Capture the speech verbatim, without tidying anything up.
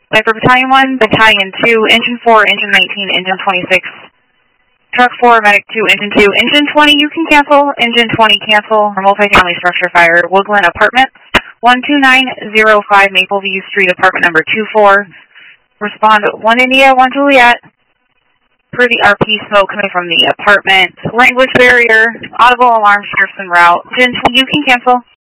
Viper Battalion one, Battalion two, Engine four, Engine nineteen, Engine twenty-six, Truck four, Medic two, Engine two, Engine twenty, you can cancel, Engine twenty, cancel, for multifamily structure fire, Woodland Apartments, one two nine zero five Mapleview Street, apartment number two four. Respond one India, one Juliet. Pretty R P smoke coming from the apartment. Language barrier, audible alarm strips en route. Engine, you can cancel.